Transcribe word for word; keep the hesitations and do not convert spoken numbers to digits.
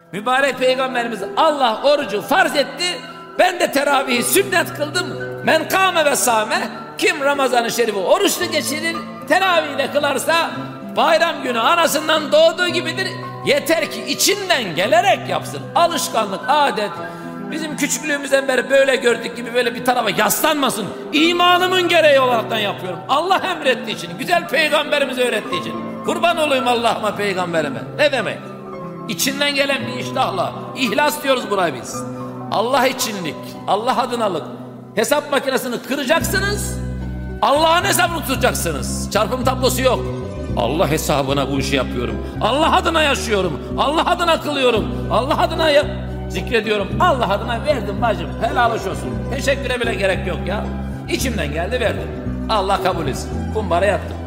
Mübarek Peygamberimiz Allah orucu farz etti. Ben de teravihi sünnet kıldım. Men kâme ve sâme, kim Ramazan-ı Şerif'i oruçlu geçirir, teravihle kılarsa bayram günü anasından doğduğu gibidir. Yeter ki içinden gelerek yapsın. Alışkanlık, adet. Bizim küçüklüğümüzden beri böyle gördük gibi böyle bir tarafa yaslanmasın. İmanımın gereği olaraktan yapıyorum. Allah emrettiği için, güzel Peygamberimiz öğrettiği için. Kurban olayım Allah'ıma, Peygamberime. Ne demek? İçinden gelen bir iştahla. İhlas diyoruz buna biz. Allah içinlik, Allah adınalık. Hesap makinesini kıracaksınız. Allah'ın hesabını tutacaksınız. Çarpım tablosu yok. Allah hesabına bu işi yapıyorum. Allah adına yaşıyorum. Allah adına kılıyorum. Allah adına yap zikrediyorum. Allah adına verdim bacım. Helal hoş olsun. Teşekküre bile gerek yok ya. İçimden geldi verdim. Allah kabul etsin. Kumbara yattım.